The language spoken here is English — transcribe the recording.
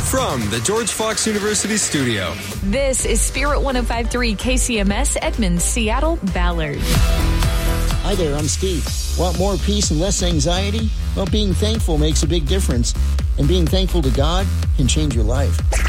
From the George Fox University studio. This is Spirit 105.3 KCMS, Edmonds, Seattle, Ballard. Hi there, I'm Steve. Want more peace and less anxiety? Well, being thankful makes a big difference. And being thankful to God can change your life.